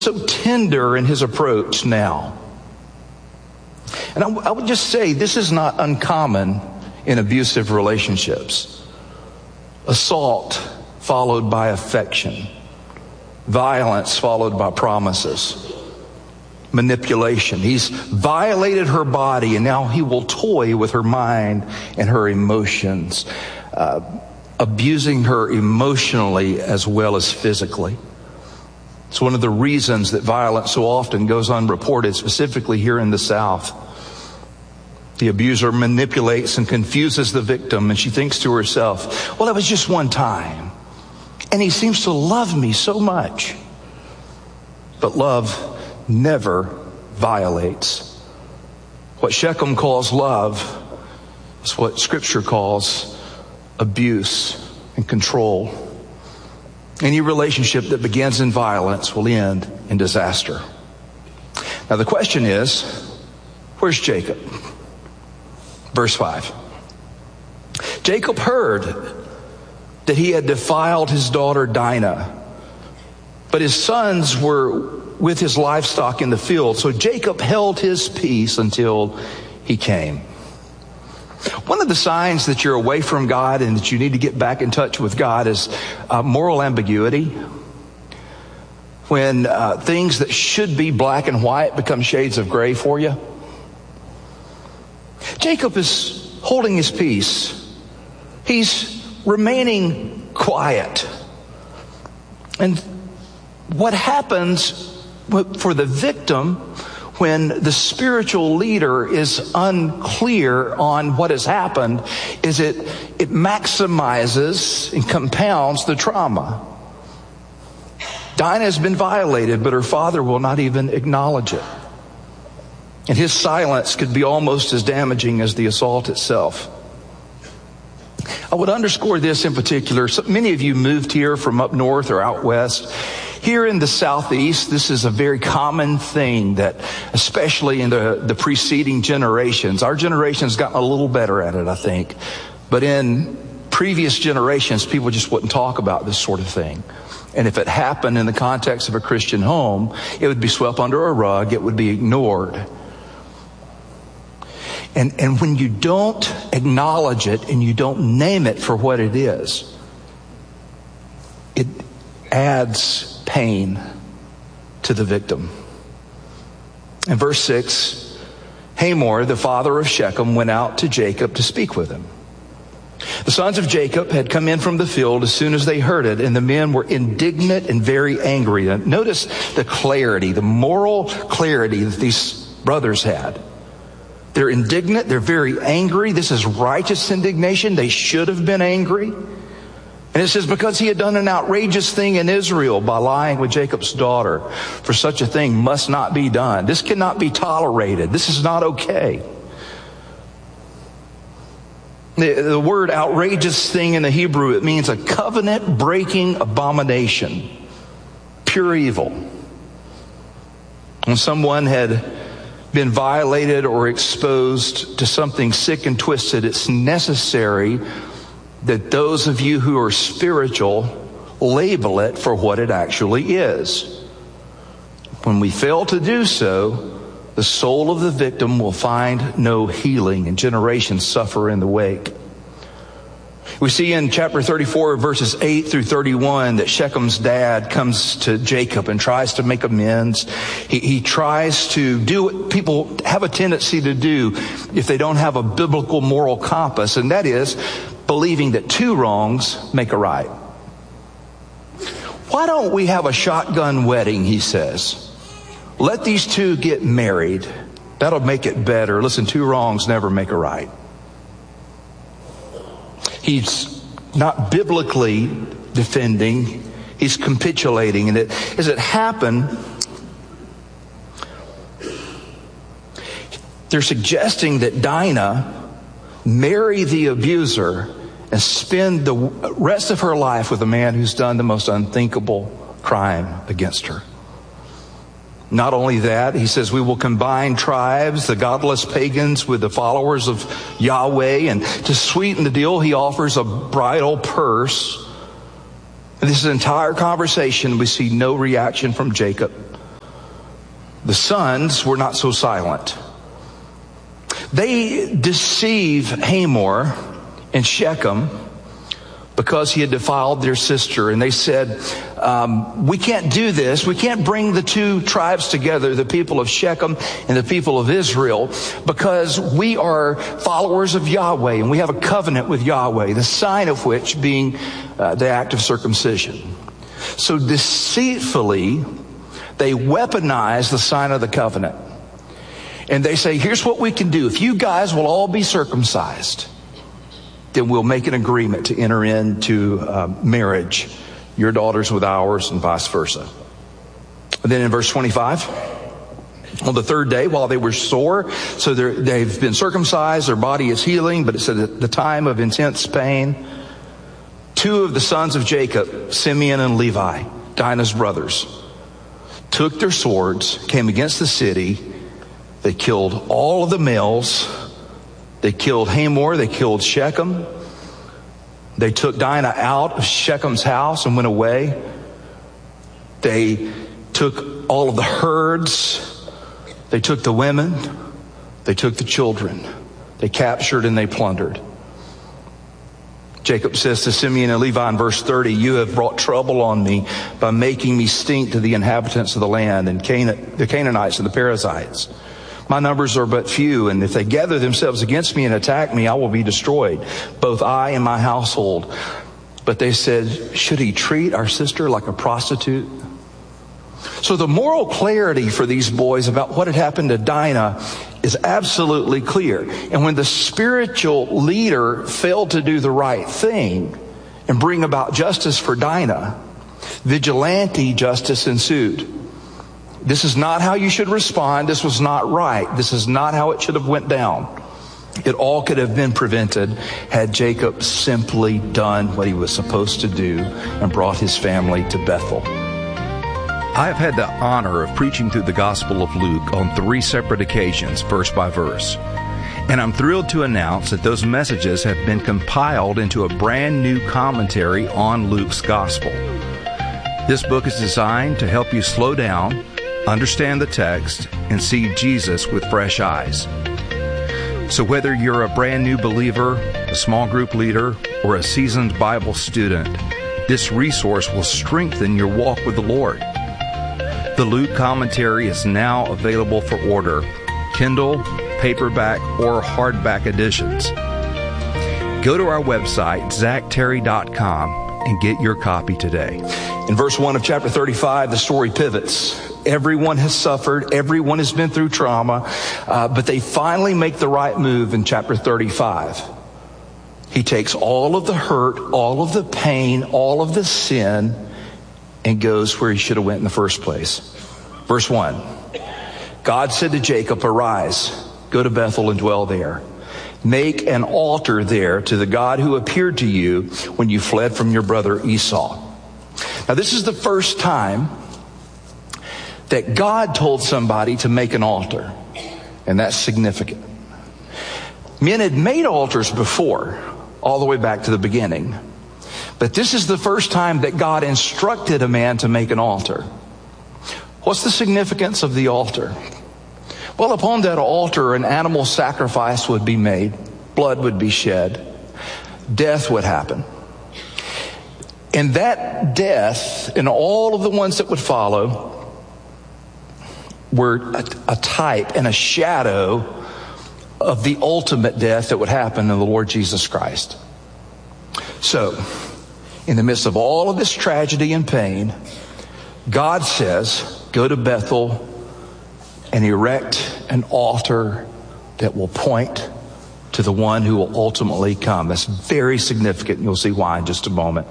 so tender in his approach now. And I would just say this is not uncommon in abusive relationships. Assault followed by affection. Violence followed by promises. Manipulation. He's violated her body, and now he will toy with her mind and her emotions, abusing her emotionally as well as physically. It's one of the reasons that violence so often goes unreported, specifically here in the South. The abuser manipulates and confuses the victim, and she thinks to herself, well, it was just one time, and he seems to love me so much. But love never violates. What Shechem calls love is what Scripture calls abuse and control. Any relationship that begins in violence will end in disaster. Now the question is, where's Jacob? Verse 5. Jacob heard that he had defiled his daughter Dinah, but his sons were with his livestock in the field. So Jacob held his peace until he came. One of the signs that you're away from God and that you need to get back in touch with God is moral ambiguity. When things that should be black and white become shades of gray for you. Jacob is holding his peace. He's remaining quiet. And what happens for the victim when the spiritual leader is unclear on what has happened is it maximizes and compounds the trauma. Dinah has been violated, but her father will not even acknowledge it. And his silence could be almost as damaging as the assault itself. I would underscore this in particular. So many of you moved here from up north or out west. Here in the Southeast, this is a very common thing that, especially in the preceding generations, our generation's gotten a little better at it, I think. But in previous generations, people just wouldn't talk about this sort of thing. And if it happened in the context of a Christian home, it would be swept under a rug. It would be ignored. And when you don't acknowledge it and you don't name it for what it is, it adds pain to the victim. In verse 6, Hamor, the father of Shechem, went out to Jacob to speak with him. The sons of Jacob had come in from the field as soon as they heard it, and the men were indignant and very angry. And notice the clarity, the moral clarity that these brothers had. They're indignant. They're very angry. This is righteous indignation. They should have been angry. And it says, because he had done an outrageous thing in Israel by lying with Jacob's daughter, for such a thing must not be done. This cannot be tolerated. This is not okay. The word outrageous thing in the Hebrew, it means a covenant breaking abomination. Pure evil. When someone had been violated or exposed to something sick and twisted, it's necessary that those of you who are spiritual label it for what it actually is. When we fail to do so, the soul of the victim will find no healing, and generations suffer in the wake. We see in chapter 34, verses 8 through 31, that Shechem's dad comes to Jacob and tries to make amends. He tries to do what people have a tendency to do if they don't have a biblical moral compass, and that is believing that two wrongs make a right. Why don't we have a shotgun wedding, he says. Let these two get married. That'll make it better. Listen, two wrongs never make a right. He's not biblically defending. He's capitulating. And as it happened, they're suggesting that Dinah marry the abuser and spend the rest of her life with a man who's done the most unthinkable crime against her. Not only that, he says, we will combine tribes, the godless pagans, with the followers of Yahweh. And to sweeten the deal, he offers a bridal purse. And this entire conversation, we see no reaction from Jacob. The sons were not so silent. They deceive Hamor and Shechem because he had defiled their sister. And they said, we can't do this. We can't bring the two tribes together, the people of Shechem and the people of Israel, because we are followers of Yahweh and we have a covenant with Yahweh, the sign of which being the act of circumcision. So deceitfully, they weaponize the sign of the covenant. And they say, here's what we can do. If you guys will all be circumcised, then we'll make an agreement to enter into marriage, your daughters with ours and vice versa. And then in verse 25, on the third day, while they were sore, so they've been circumcised, their body is healing, but it said at the time of intense pain, two of the sons of Jacob, Simeon and Levi, Dinah's brothers, took their swords, came against the city. They killed all of the males. They killed Hamor. They killed Shechem. They took Dinah out of Shechem's house and went away. They took all of the herds. They took the women. They took the children. They captured and they plundered. Jacob says to Simeon and Levi in verse 30, you have brought trouble on me by making me stink to the inhabitants of the land and the Canaanites and the Perizzites. My numbers are but few, and if they gather themselves against me and attack me, I will be destroyed, both I and my household. But they said, should he treat our sister like a prostitute? So the moral clarity for these boys about what had happened to Dinah is absolutely clear. And when the spiritual leader failed to do the right thing and bring about justice for Dinah, vigilante justice ensued. This is not how you should respond. This was not right. This is not how it should have went down. It all could have been prevented had Jacob simply done what he was supposed to do and brought his family to Bethel. I have had the honor of preaching through the Gospel of Luke on 3 separate occasions, verse by verse. And I'm thrilled to announce that those messages have been compiled into a brand new commentary on Luke's Gospel. This book is designed to help you slow down, understand the text, and see Jesus with fresh eyes. So whether you're a brand new believer, a small group leader, or a seasoned Bible student, this resource will strengthen your walk with the Lord. The Luke commentary is now available for order, Kindle, paperback, or hardback editions. Go to our website, zachterry.com, and get your copy today. In verse 1 of chapter 35, the story pivots. Everyone has suffered. Everyone has been through trauma. But they finally make the right move in chapter 35. He takes all of the hurt, all of the pain, all of the sin, and goes where he should have went in the first place. Verse 1. God said to Jacob, arise, go to Bethel and dwell there. Make an altar there to the God who appeared to you when you fled from your brother Esau. Now, this is the first time that God told somebody to make an altar, and that's significant. Men had made altars before, all the way back to the beginning, but this is the first time that God instructed a man to make an altar. What's the significance of the altar? Well, upon that altar, an animal sacrifice would be made, blood would be shed, death would happen. And that death and all of the ones that would follow were a type and a shadow of the ultimate death that would happen in the Lord Jesus Christ. So, in the midst of all of this tragedy and pain, God says, go to Bethel and erect an altar that will point to the one who will ultimately come. That's very significant, and you'll see why in just a moment.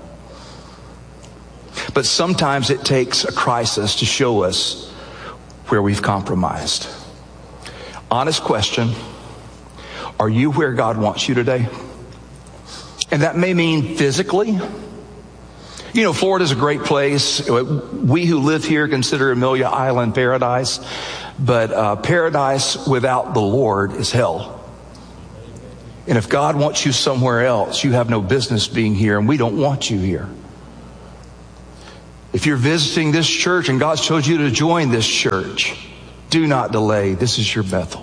But sometimes it takes a crisis to show us where we've compromised. Honest question, are you where God wants you today? And that may mean physically. You know, Florida's a great place. We who live here consider Amelia Island paradise, but paradise without the Lord is hell. And if God wants you somewhere else, you have no business being here, and we don't want you here. If you're visiting this church and God's told you to join this church, Do not delay. This is your Bethel.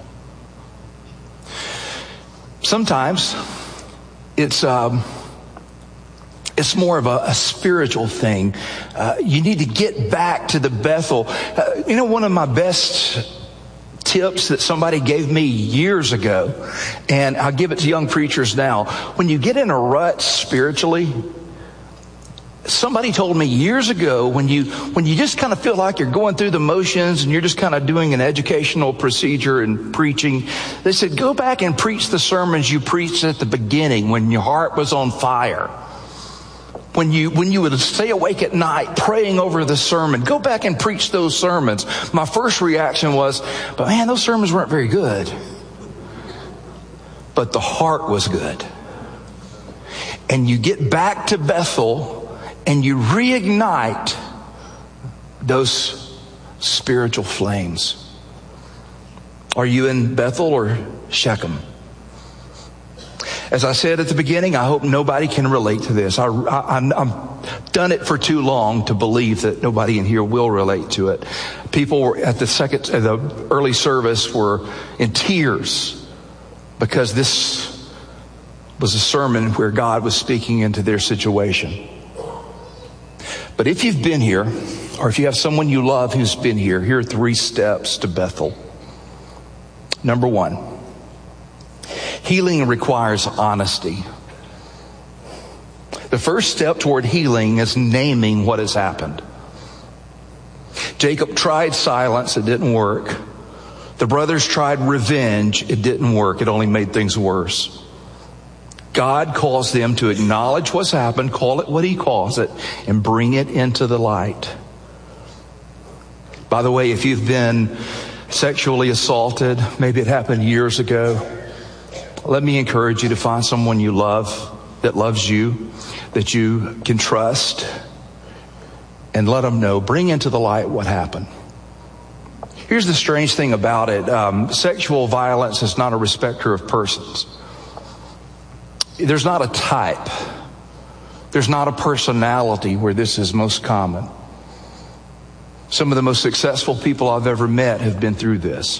Sometimes it's more of a spiritual thing. You need to get back to the Bethel. One of my best tips that somebody gave me years ago, and I'll give it to young preachers now. When you get in a rut spiritually, somebody told me years ago, when you just kind of feel like you're going through the motions and you're just kind of doing an educational procedure and preaching, they said, go back and preach the sermons you preached at the beginning when your heart was on fire. When you would stay awake at night praying over the sermon, go back and preach those sermons. My first reaction was, but man, those sermons weren't very good. But the heart was good. And you get back to Bethel and you reignite those spiritual flames. Are you in Bethel or Shechem? As I said at the beginning, I hope nobody can relate to this. I'm done it for too long to believe that nobody in here will relate to it. People were at the early service were in tears because this was a sermon where God was speaking into their situation. But if you've been here, or if you have someone you love who's been here, here are 3 steps to Bethel. Number 1. Healing requires honesty. The first step toward healing is naming what has happened. Jacob tried silence. It didn't work. The brothers tried revenge. It didn't work. It only made things worse. God calls them to acknowledge what's happened, call it what he calls it, and bring it into the light. By the way, if you've been sexually assaulted, maybe it happened years ago, let me encourage you to find someone you love, that loves you, that you can trust, and let them know. Bring into the light what happened. Here's the strange thing about it. Sexual violence is not a respecter of persons. There's not a type. There's not a personality where this is most common. Some of the most successful people I've ever met have been through this.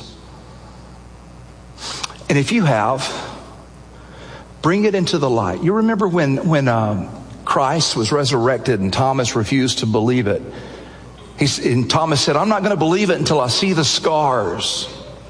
And if you have, bring it into the light. You remember when Christ was resurrected and Thomas refused to believe it. And Thomas said, I'm not going to believe it until I see the scars.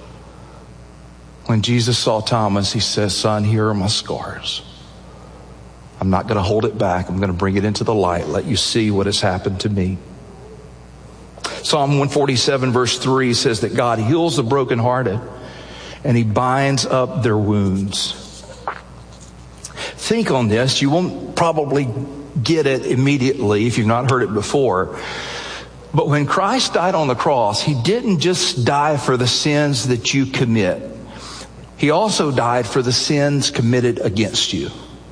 When Jesus saw Thomas, he says, son, here are my scars. I'm not going to hold it back. I'm going to bring it into the light, let you see what has happened to me. Psalm 147 verse 3 says that God heals the brokenhearted and he binds up their wounds. Think on this. You won't probably get it immediately if you've not heard it before. But when Christ died on the cross, he didn't just die for the sins that you commit. He also died for the sins committed against you,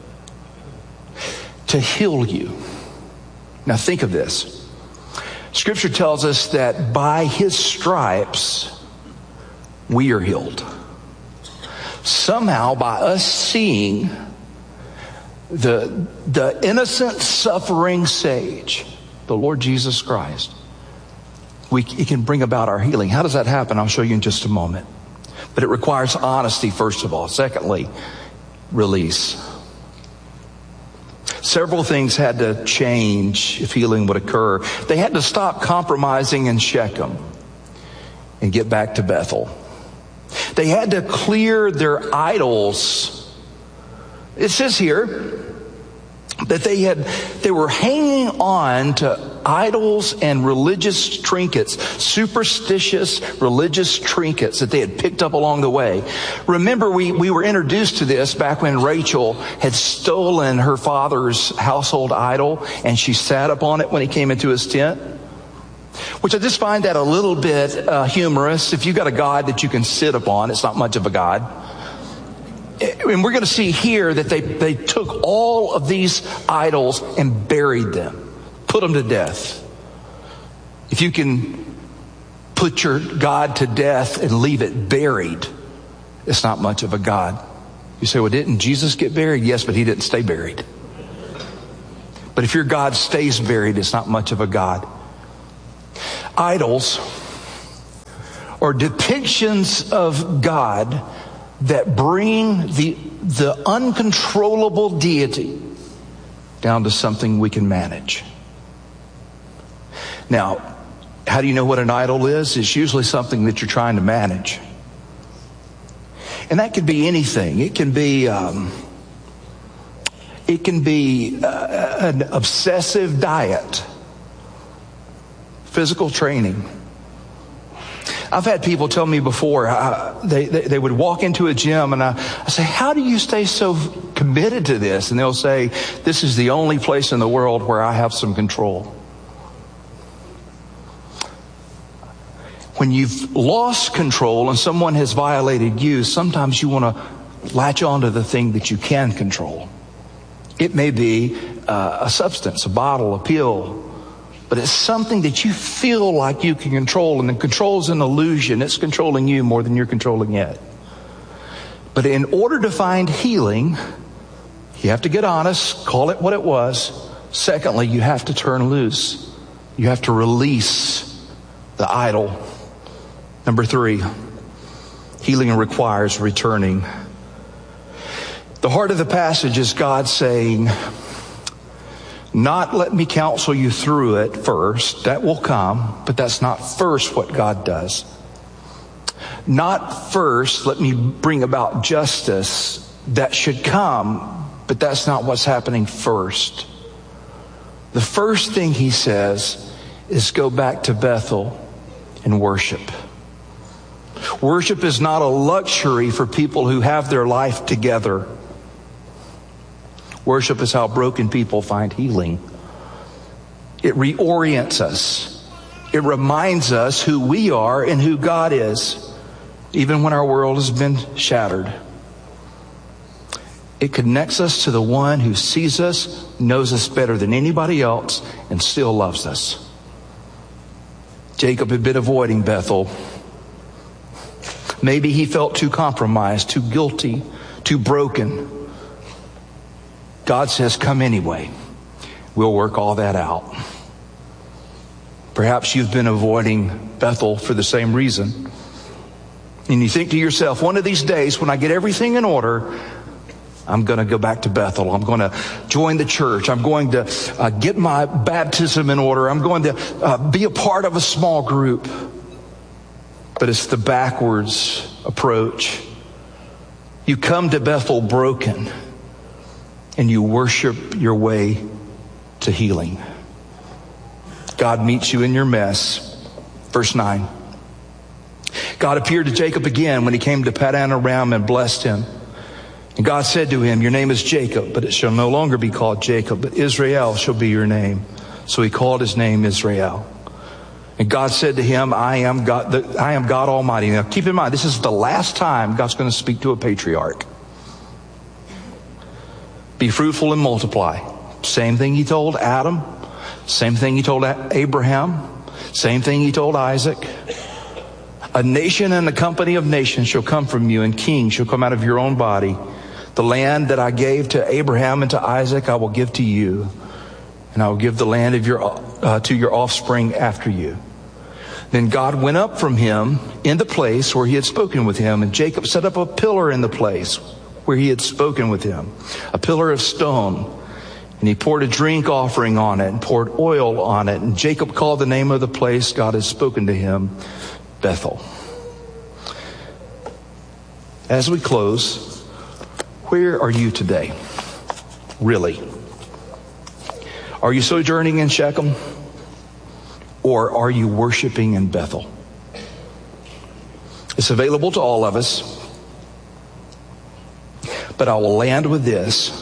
to heal you. Now think of this. Scripture tells us that by his stripes, we are healed. Somehow, by us seeing the innocent suffering sage, the Lord Jesus Christ, it can bring about our healing. How does that happen? I'll show you in just a moment. But it requires honesty, first of all. Secondly, release. Several things had to change if healing would occur. They had to stop compromising in Shechem and get back to Bethel. They had to clear their idols. It says here that they were hanging on to idols and religious trinkets, superstitious religious trinkets that they had picked up along the way. Remember, we were introduced to this back when Rachel had stolen her father's household idol and she sat upon it when he came into his tent. Which I just find that a little bit humorous. If you've got a God that you can sit upon, it's not much of a God. And we're going to see here that they took all of these idols and buried them, put them to death. If you can put your God to death and leave it buried, it's not much of a God. You say, well, didn't Jesus get buried? Yes, but he didn't stay buried. But if your God stays buried, it's not much of a God. Idols or depictions of God that bring the uncontrollable deity down to something we can manage. Now, how do you know what an idol is? It's usually something that you're trying to manage. And that could be anything. It can be an obsessive diet, physical training. I've had people tell me before, they would walk into a gym and I say, how do you stay so committed to this? And they'll say, this is the only place in the world where I have some control. When you've lost control and someone has violated you, sometimes you want to latch on to the thing that you can control. It may be a substance, a bottle, a pill, but it's something that you feel like you can control, and the control is an illusion. It's controlling you more than you're controlling it. But in order to find healing, you have to get honest, call it what it was. Secondly, you have to turn loose. You have to release the idol. Number 3, healing requires returning. The heart of the passage is God saying, not let me counsel you through it first. That will come, but that's not first what God does. Not first let me bring about justice. That should come, but that's not what's happening first. The first thing he says is go back to Bethel and worship. Worship is not a luxury for people who have their life together. Worship is how broken people find healing. It reorients us. It reminds us who we are and who God is, even when our world has been shattered. It connects us to the one who sees us, knows us better than anybody else, and still loves us. Jacob had been avoiding Bethel. Maybe he felt too compromised, too guilty, too broken. God says, come anyway. We'll work all that out. Perhaps you've been avoiding Bethel for the same reason. And you think to yourself, one of these days when I get everything in order, I'm going to go back to Bethel. I'm going to join the church. I'm going to get my baptism in order. I'm going to be a part of a small group. But it's the backwards approach. You come to Bethel broken, and you worship your way to healing. God meets you in your mess. Verse 9. God appeared to Jacob again when he came to Paddan Aram and blessed him. And God said to him, your name is Jacob, but it shall no longer be called Jacob, but Israel shall be your name. So he called his name Israel. And God said to him, I am God Almighty. Now keep in mind, this is the last time God's going to speak to a patriarch. Be fruitful and multiply. Same thing he told Adam. Same thing he told Abraham. Same thing he told Isaac. A nation and a company of nations shall come from you, and kings shall come out of your own body. The land that I gave to Abraham and to Isaac, I will give to you. And I will give the land of to your offspring after you. Then God went up from him in the place where he had spoken with him, and Jacob set up a pillar in the place where he had spoken with him, a pillar of stone. And he poured a drink offering on it and poured oil on it. And Jacob called the name of the place God had spoken to him, Bethel. As we close, where are you today? Really? Are you sojourning in Shechem? Or are you worshiping in Bethel? It's available to all of us. But I will land with this.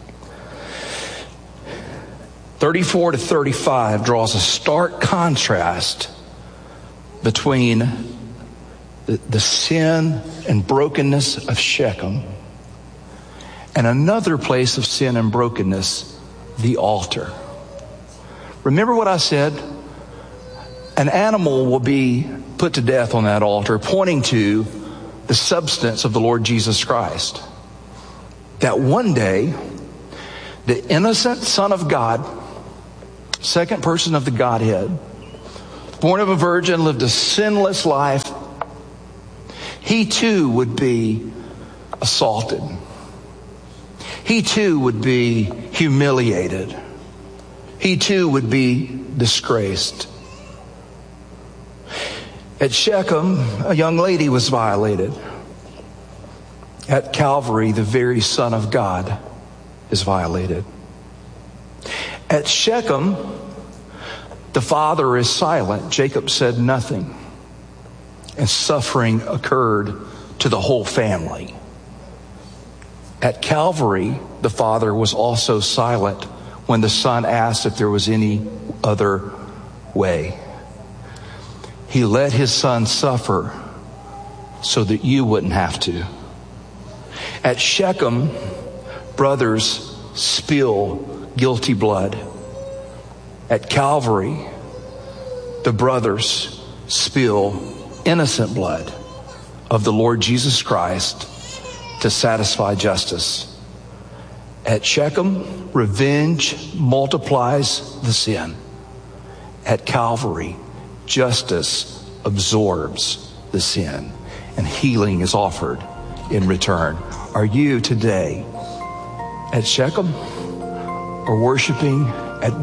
34 to 35 draws a stark contrast between the sin and brokenness of Shechem and another place of sin and brokenness, the altar. Remember what I said? An animal will be put to death on that altar, pointing to the substance of the Lord Jesus Christ. That one day, the innocent Son of God, second person of the Godhead, born of a virgin, lived a sinless life, he too would be assaulted. He too would be humiliated. He too would be disgraced. At Shechem, a young lady was violated. At Calvary, the very Son of God is violated. At Shechem, the father is silent. Jacob said nothing. And suffering occurred to the whole family. At Calvary, the father was also silent when the son asked if there was any other way. He let his son suffer so that you wouldn't have to. At Shechem, brothers spill guilty blood. At Calvary, the brothers spill innocent blood of the Lord Jesus Christ to satisfy justice. At Shechem, revenge multiplies the sin. At Calvary, justice absorbs the sin, and healing is offered in return. Are you today at Shechem or worshiping at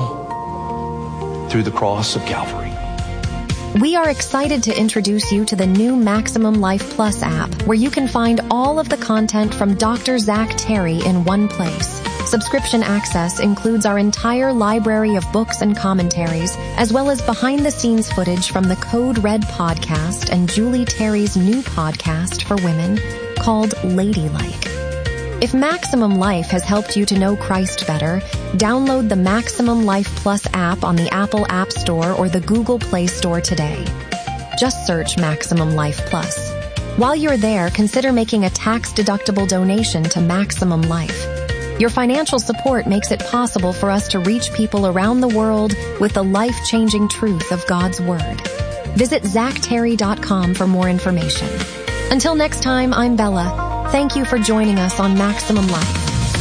Bethel through the cross of Calvary? We are excited to introduce you to the new Maximum Life Plus app, where you can find all of the content from Dr. Zach Terry in one place. Subscription access includes our entire library of books and commentaries, as well as behind-the-scenes footage from the Code Red podcast and Julie Terry's new podcast for women called Ladylike. If Maximum Life has helped you to know Christ better, download the Maximum Life Plus app on the Apple App Store or the Google Play Store today. Just search Maximum Life Plus. While you're there, consider making a tax-deductible donation to Maximum Life. Your financial support makes it possible for us to reach people around the world with the life-changing truth of God's Word. Visit ZachTerry.com for more information. Until next time, I'm Bella. Thank you for joining us on Maximum Life.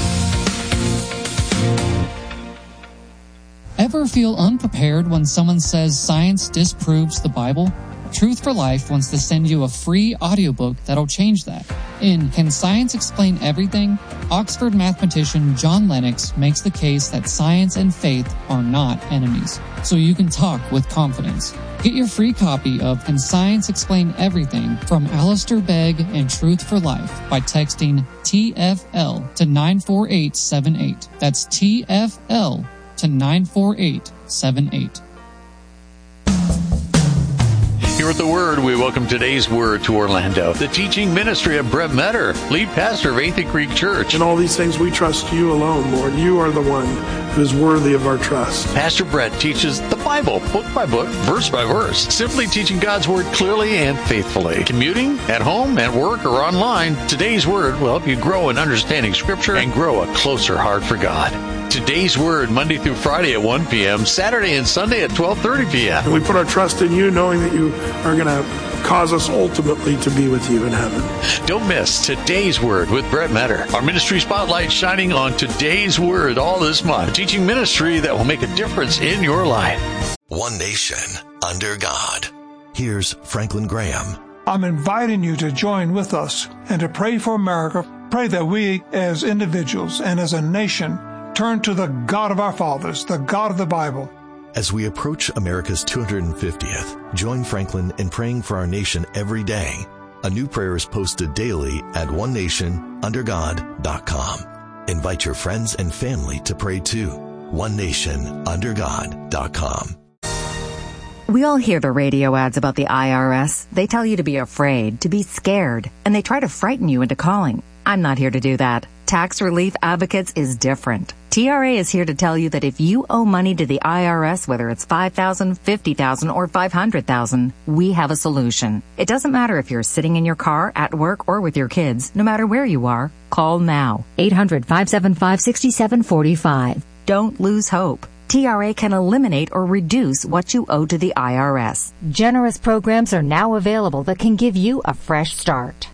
Ever feel unprepared when someone says science disproves the Bible? Truth for Life wants to send you a free audiobook that'll change that. In Can Science Explain Everything?, Oxford mathematician John Lennox makes the case that science and faith are not enemies, so you can talk with confidence. Get your free copy of Can Science Explain Everything from Alistair Begg and Truth for Life by texting TFL to 94878. That's TFL to 94878. Here at The Word, we welcome today's Word to Orlando. The teaching ministry of Brett Metter, lead pastor of Athey Creek Church. In all these things, we trust you alone, Lord. You are the one who is worthy of our trust. Pastor Brett teaches the Bible, book by book, verse by verse, simply teaching God's Word clearly and faithfully. Commuting, at home, at work, or online, today's Word will help you grow in understanding Scripture and grow a closer heart for God. Today's Word, Monday through Friday at 1 p.m., Saturday and Sunday at 12:30 p.m. And we put our trust in you, knowing that you are going to cause us ultimately to be with you in heaven. Don't miss Today's Word with Brett Metter. Our ministry spotlight shining on Today's Word all this month. Teaching ministry that will make a difference in your life. One nation under God. Here's Franklin Graham. I'm inviting you to join with us and to pray for America. Pray that we as individuals and as a nation turn to the God of our fathers, the God of the Bible. As we approach America's 250th, join Franklin in praying for our nation every day. A new prayer is posted daily at onenationundergod.com. Invite your friends and family to pray too. onenationundergod.com. We all hear the radio ads about the IRS. They tell you to be afraid, to be scared, and they try to frighten you into calling. I'm not here to do that. Tax Relief Advocates is different. TRA is here to tell you that if you owe money to the IRS, whether it's $5,000, $50,000, or $500,000, we have a solution. It doesn't matter if you're sitting in your car, at work, or with your kids. No matter where you are, call now. 800-575-6745. Don't lose hope. TRA can eliminate or reduce what you owe to the IRS. Generous programs are now available that can give you a fresh start.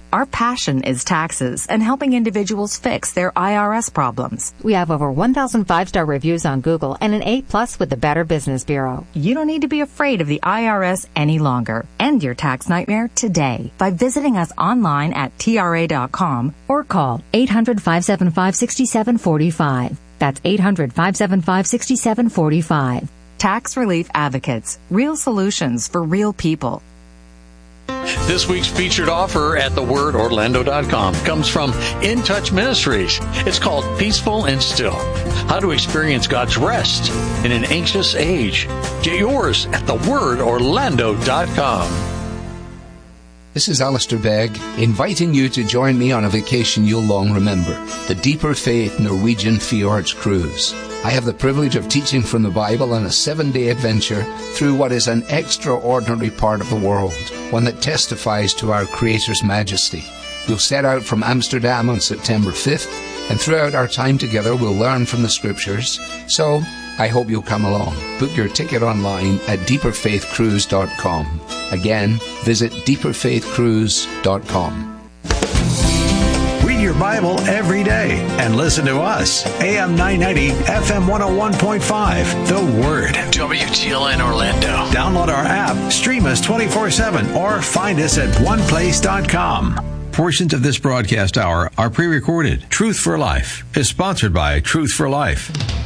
Our passion is taxes and helping individuals fix their IRS problems. We have over 1,000 5-star reviews on Google and an A+ with the Better Business Bureau. You don't need to be afraid of the IRS any longer. End your tax nightmare today by visiting us online at TRA.com or call 800-575-6745. That's 800-575-6745. Tax Relief Advocates. Real solutions for real people. This week's featured offer at thewordorlando.com comes from In Touch Ministries. It's called Peaceful and Still. How to experience God's rest in an anxious age. Get yours at thewordorlando.com. This is Alistair Begg, inviting you to join me on a vacation you'll long remember, the Deeper Faith Norwegian Fjords Cruise. I have the privilege of teaching from the Bible on a 7-day adventure through what is an extraordinary part of the world, one that testifies to our Creator's majesty. We'll set out from Amsterdam on September 5th, and throughout our time together we'll learn from the Scriptures. So, I hope you'll come along. Book your ticket online at deeperfaithcruise.com. Again, visit deeperfaithcruise.com. Read your Bible every day and listen to us. AM 990, FM 101.5, The Word. WTLN Orlando. Download our app, stream us 24/7, or find us at oneplace.com. Portions of this broadcast hour are pre-recorded. Truth for Life is sponsored by Truth for Life.